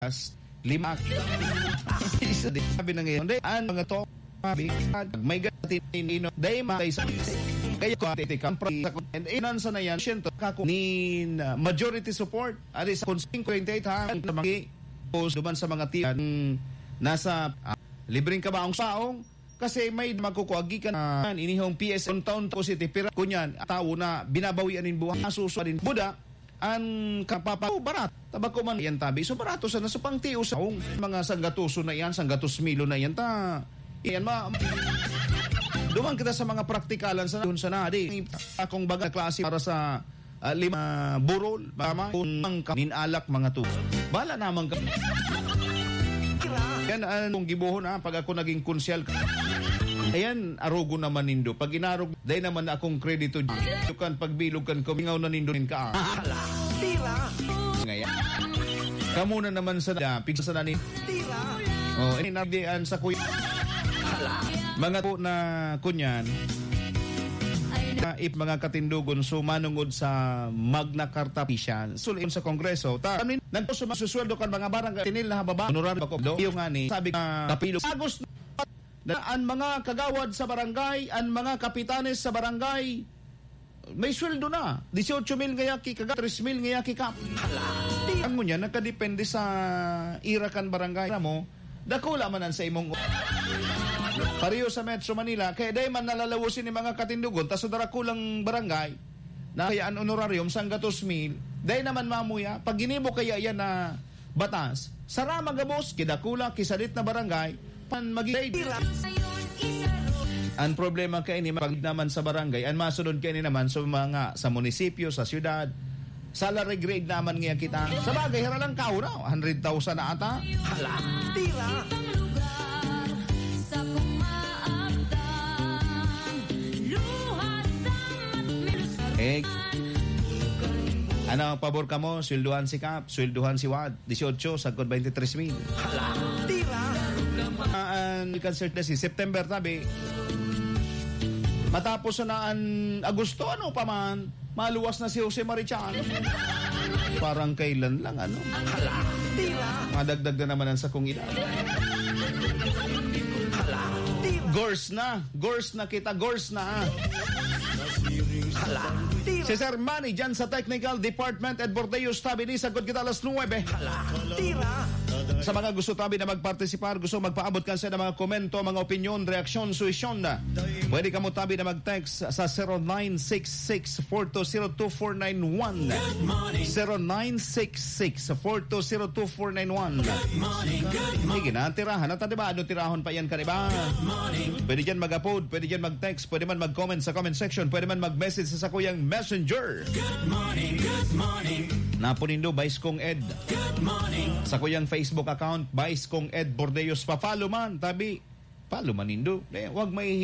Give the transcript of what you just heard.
lima. Isa din sabi na ngayon, ang mga to, may gatin day matay sa kaya ko and inan sa na yan ni majority support ali sa konsing 28 ha duman sa mga tiyan nasa libreng kabaong saong kasi may magkukuagi ka na inihong PS on town positive pero kunyan tao na binabawian din buhay asuso din buda ang kapapa barat tabako man yan tabi so barato sa nasa pangtiyo sa mga sanggatuso na yan sanggatos milo na yan ta yan duman kita sa mga praktikalan sa dun sa nadi akong baga klase para sa lima burol mama kung ninalak mga to bala namang yan anong gibuhon pag ako naging konsyal ayan arugo naman nindo pag inarog day naman akong kredito kan pagbilog kan ko mingaw na nindo nin ka tira ngayon kamo na naman sa pigsa sa nanin tira inardian sa kuya mga po na kunyan if mga katindugon so manungod sa Magna Carta Pisyan sulim sa Kongreso nagpuso masusweldo kan mga barang tinil na hababa honorar bako yung ani sabi kapilo agos na ang mga kagawad sa barangay ang mga kapitanes sa barangay may sweldo na 18,000 ngayaki kaga 3,000 ngayaki kap ang mo niya nakadepende sa irakan barangay mo dakula man sa imong pariyo sa Metro Manila kaya day man nalalawusin ni mga katindugon ta sudara kulang barangay na kaya ang honorarium sang 2,000 day naman mamuya pag ginimo kaya yan na batas sara magabos kidakula kisalit na barangay pan magigay ang problema kay ni pag naman sa barangay ang masunod kay ni naman sa mga sa munisipyo sa syudad salary grade naman nga kita sa bagay haralang kauna 100,000 na ata hala tira ano, pabor ka mo? Swelduhan si Cap, swelduhan si Wad. 18, sagkod 23,000. Hala, tira. Ang concert na si September tabi. Matapos na ang Agosto, ano pa man, maluwas na si Jose Marichan. Parang kailan lang, ano? Hala, tira. Madagdag na naman ang sakong ina. Hala, tira. Gors na kita, gors na. Hala, si Sir Manny dyan sa Technical Department at Bordeaux tabi ni sagot kita alas 9. Hala, tira. Sa mga gusto tabi na magpartisipar, gusto magpaabot kansa ng mga komento, mga opinyon, reaksyon, suisyon na pwede ka mo tabi na mag-text sa 0966-420-2491 0966-420-2491 Sige na, tirahan na diba? Ano tirahon pa yan ka diba? Pwede dyan mag-upload, pwede dyan mag-text, pwede man mag-comment sa comment section, pwede man mag-message sa sakuyang messenger. Good morning, good morning. Napunindo, Vice Kong Ed. Good morning. Sa kuyang Facebook account, Vice Kong Ed Bordeaux. Pa-follow man, tabi. Follow man nindo. Wag may